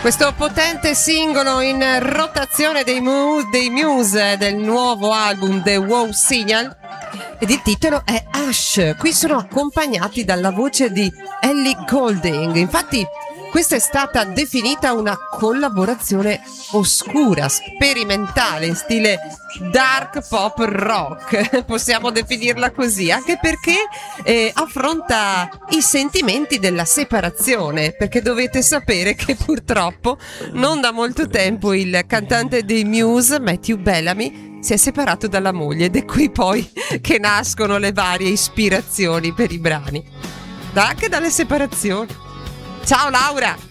Questo potente singolo in rotazione dei Muse del nuovo album The Wow Signal, ed il titolo è Hush. Qui sono accompagnati dalla voce di Ellie Goulding. Infatti questa è stata definita una collaborazione oscura, sperimentale, in stile dark pop rock, possiamo definirla così, anche perché affronta i sentimenti della separazione, perché dovete sapere che purtroppo non da molto tempo il cantante dei Muse, Matthew Bellamy, si è separato dalla moglie, ed è qui poi che nascono le varie ispirazioni per i brani, anche dalle separazioni. Ciao Laura!